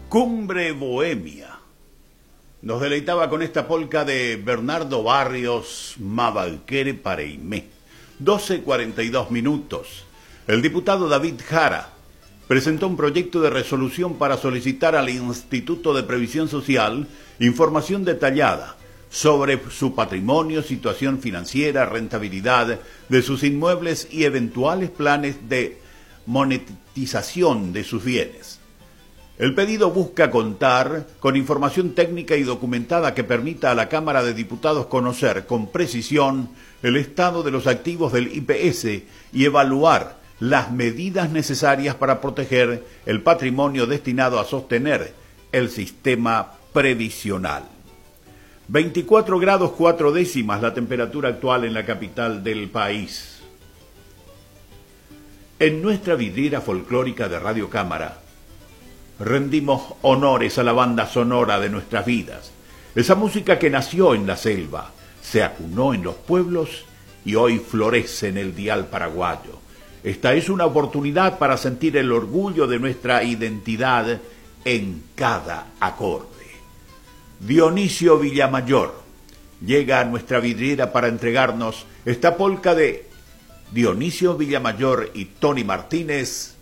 Cumbre Bohemia. Nos deleitaba con esta polca de Bernardo Barrios, Mabalquere Pareimé. 12:42. El diputado David Jara presentó un proyecto de resolución para solicitar al Instituto de Previsión Social información detallada sobre su patrimonio, situación financiera, rentabilidad de sus inmuebles y eventuales planes de monetización de sus bienes. El pedido busca contar con información técnica y documentada que permita a la Cámara de Diputados conocer con precisión el estado de los activos del IPS y evaluar las medidas necesarias para proteger el patrimonio destinado a sostener el sistema previsional. 24 grados 4 décimas la temperatura actual en la capital del país. En nuestra vidriera folclórica de Radio Cámara rendimos honores a la banda sonora de nuestras vidas, esa música que nació en la selva, se acunó en los pueblos y hoy florece en el dial paraguayo. Esta es una oportunidad para sentir el orgullo de nuestra identidad en cada acorde. Dionisio Villamayor llega a nuestra vidriera para entregarnos esta polca de Dionisio Villamayor y Tony Martínez,